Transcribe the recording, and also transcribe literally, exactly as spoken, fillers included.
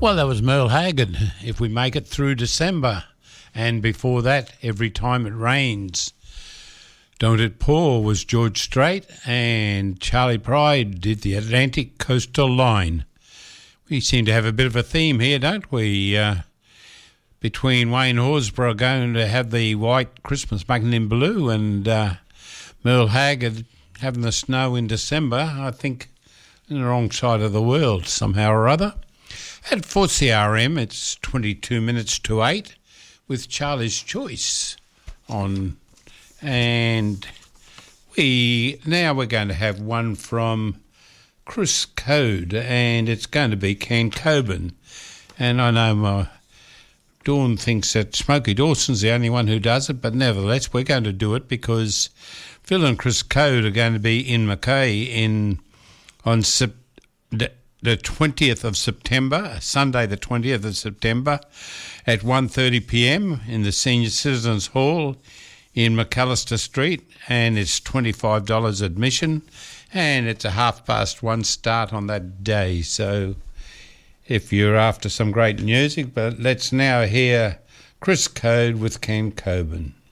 Well, that was Merle Haggard, If We Make It Through December. And before that, Every Time It Rains. Don't It Pour was George Strait, and Charlie Pride did the Atlantic Coastal Line. We seem to have a bit of a theme here, don't we? Uh, between Wayne Horsburgh going to have the white Christmas making in blue and uh, Merle Haggard having the snow in December, I think in the wrong side of the world somehow or other. At four C R M, it's twenty-two minutes to eight with Charlie's Choice on. And we now we're going to have one from Chris Code, and it's going to be Ken Coburn. And I know my Dawn thinks that Smokey Dawson's the only one who does it, but nevertheless we're going to do it because Phil and Chris Code are going to be in Mackay in on sep- the twentieth of September, Sunday the twentieth of September at one thirty p m in the Senior Citizens Hall in McAllister Street, and it's twenty-five dollars admission, and it's a half past one start on that day. So if you're after some great music, but let's now hear Chris Code with Ken Coburn.